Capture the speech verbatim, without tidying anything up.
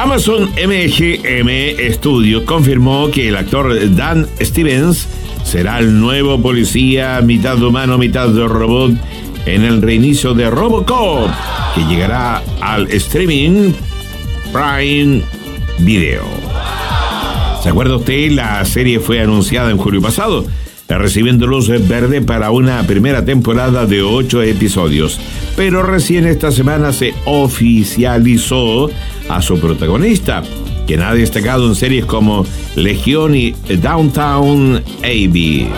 Amazon M G M Studios confirmó que el actor Dan Stevens será el nuevo policía mitad humano, mitad robot en el reinicio de RoboCop, que llegará al streaming Prime Video. ¿Se acuerda usted? La serie fue anunciada en julio pasado, recibiendo luz verde para una primera temporada de ocho episodios. Pero recién esta semana se oficializó a su protagonista, quien ha destacado en series como Legión y Downtown Abbey.